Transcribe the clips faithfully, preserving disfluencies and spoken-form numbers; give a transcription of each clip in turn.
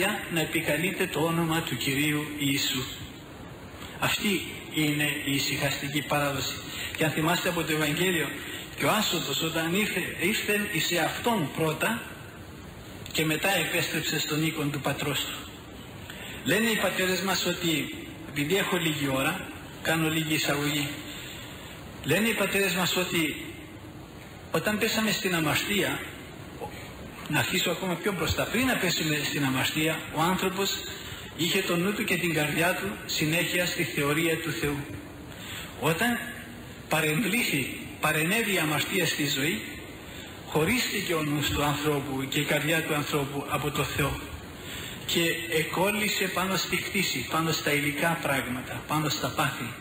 καρδιά να επικαλείται το όνομα του Κυρίου Ιησού. Αυτή είναι η ησυχαστική παράδοση. Και αν θυμάστε από το Ευαγγέλιο, και ο άσωτος όταν ήρθε, ήρθε εις αυτόν πρώτα και μετά επέστρεψε στον οίκον του πατρός του. Λένε οι πατέρες μας ότι, επειδή έχω λίγη ώρα, κάνω λίγη εισαγωγή, λένε οι πατέρες μας ότι όταν πέσαμε στην αμαστία, να αφήσω ακόμα πιο μπροστά, πριν να πέσουμε στην αμαστία, ο άνθρωπος είχε το νου του και την καρδιά του συνέχεια στη θεωρία του Θεού. Όταν παρεμβλήθη, παρενέβη η αμαστία στη ζωή, χωρίστηκε ο νους του ανθρώπου και η καρδιά του ανθρώπου από το Θεό και εκόλλησε πάνω στη χτίση, πάνω στα υλικά πράγματα, πάνω στα πάθη.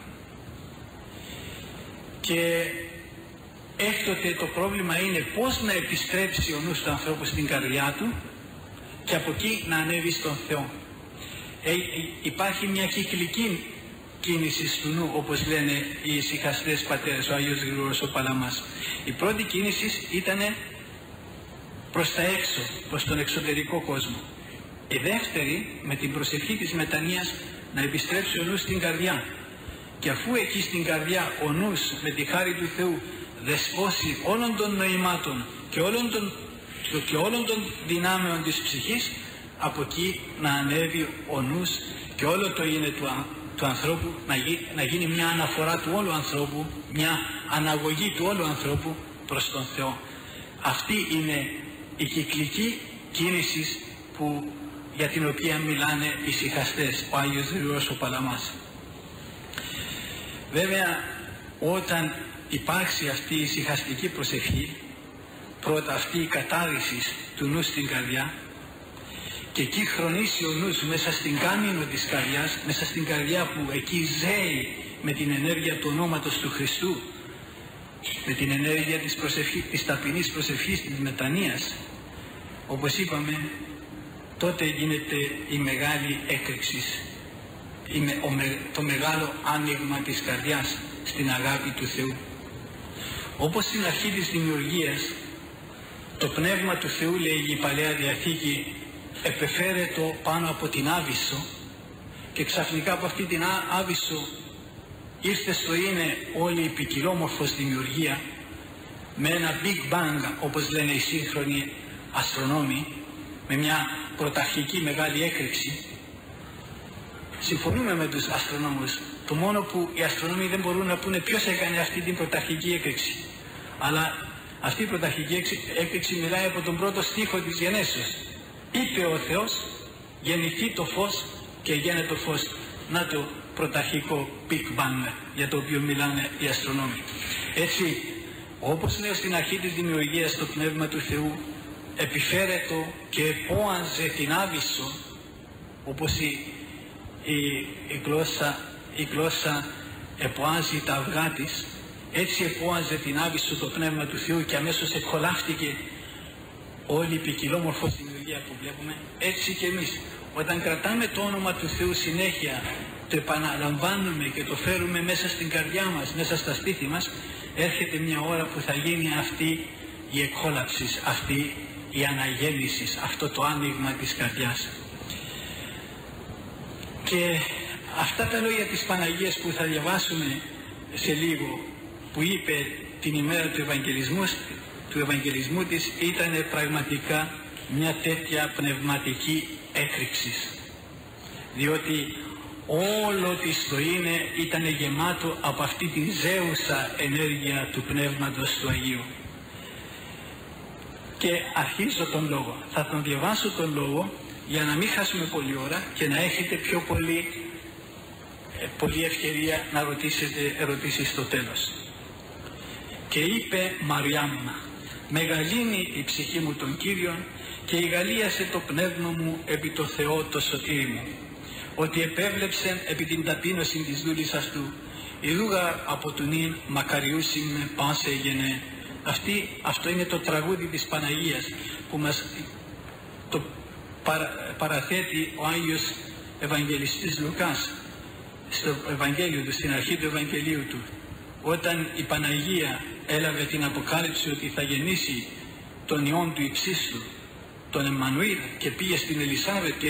Και έκτοτε το πρόβλημα είναι πώς να επιστρέψει ο νους του ανθρώπου στην καρδιά του και από εκεί να ανέβει στον Θεό. Ε, υπάρχει μια κυκλική κίνηση του νου, όπως λένε οι ησυχαστές πατέρες, ο Άγιος Γρηγόρος ο Παλαμάς. Η πρώτη κίνηση ήταν προς τα έξω, προς τον εξωτερικό κόσμο. Η δεύτερη, με την προσευχή της μετανοίας, να επιστρέψει ο νους στην καρδιά. Και αφού εκεί στην καρδιά ο νους με τη χάρη του Θεού δεσπόσει όλων των νοημάτων και όλων των, και όλων των δυνάμεων της ψυχής, από εκεί να ανέβει ο νους και όλο το είναι του, του ανθρώπου, να, γι, να γίνει μια αναφορά του όλου ανθρώπου, μια αναγωγή του όλου ανθρώπου προς τον Θεό. Αυτή είναι η κυκλική κίνηση που, για την οποία μιλάνε οι ησυχαστές, ο Άγιος Γρηγόρος ο Παλαμάς. Βέβαια, όταν υπάρξει αυτή η ησυχαστική προσευχή, πρώτα αυτή η κατάδυση του νου στην καρδιά, και εκεί χρονίσει ο νους μέσα στην κάμινο της καρδιάς, μέσα στην καρδιά που εκεί ζέει με την ενέργεια του ονόματος του Χριστού, με την ενέργεια της, προσευχή, της ταπεινής προσευχής, της μετανοίας, όπως είπαμε, τότε γίνεται η μεγάλη έκρηξη, το μεγάλο άνοιγμα της καρδιάς στην αγάπη του Θεού. Όπως στην αρχή της δημιουργίας, το Πνεύμα του Θεού, λέει η Παλαιά Διαθήκη, επεφέρετο πάνω από την Άβυσσο, και ξαφνικά από αυτή την Άβυσσο ήρθε στο είναι όλη η ποικιλόμορφος δημιουργία με ένα Big Bang, όπως λένε οι σύγχρονοι αστρονόμοι, με μια πρωταρχική μεγάλη έκρηξη. Συμφωνούμε με τους αστρονόμους, το μόνο που οι αστρονόμοι δεν μπορούν να πούνε ποιος έκανε αυτή την πρωταρχική έκρηξη, αλλά αυτή η πρωταρχική έκρηξη μιλάει από τον πρώτο στίχο της γενέσεως. Είπε ο Θεός, γεννηθεί το φως και γένε το φως. Να το πρωταρχικό Big Bang για το οποίο μιλάνε οι αστρονόμοι. Έτσι, όπως λέω στην αρχή της δημιουργίας, το Πνεύμα του Θεού επιφέρετο και επόανζε την Άβυσσο, όπως η, η, η, γλώσσα, η γλώσσα επόανζει τα αυγά της, έτσι επόανζε την Άβυσσο το Πνεύμα του Θεού και αμέσως εκχολάφτηκε όλη η ποικιλόμορφος δημιουργία που βλέπουμε. Έτσι και εμείς, όταν κρατάμε το όνομα του Θεού συνέχεια, το επαναλαμβάνουμε και το φέρουμε μέσα στην καρδιά μας, μέσα στα στήθη μας, έρχεται μια ώρα που θα γίνει αυτή η εκχόλαψη, αυτή η αναγέννηση, αυτό το άνοιγμα της καρδιάς. Και αυτά τα λόγια της Παναγίας που θα διαβάσουμε σε λίγο, που είπε την ημέρα του Ευαγγελισμού, του Ευαγγελισμού της, ήταν πραγματικά μια τέτοια πνευματική έκρηξη, διότι όλο της το είναι ήταν γεμάτο από αυτή τη ζέουσα ενέργεια του Πνεύματος του Αγίου. Και αρχίζω τον λόγο, θα τον διαβάσω τον λόγο για να μην χάσουμε πολλή ώρα και να έχετε πιο πολύ, ε, πολύ ευκαιρία να ρωτήσετε ερωτήσεις στο τέλος. Και είπε Μαριάμ, μεγαλύνει η ψυχή μου τον Κύριον και ηγαλίασε το πνεύμα μου επί το Θεό το σωτήρι μου, ότι επέβλεψε επί την ταπείνωση της δούλισσας του, ιδούγα από του νυν μακαριούσιν με πάσε γενέ. Αυτή, αυτό είναι το τραγούδι της Παναγίας που μας το παρα, παραθέτει ο Άγιος Ευαγγελιστής Λουκάς στο Ευαγγέλιο του, στην αρχή του Ευαγγελίου του, όταν η Παναγία έλαβε την αποκάλυψη ότι θα γεννήσει τον Υιόν του Υψίστου, τον Εμμανουήλ, και πήγε στην Ελισάβετ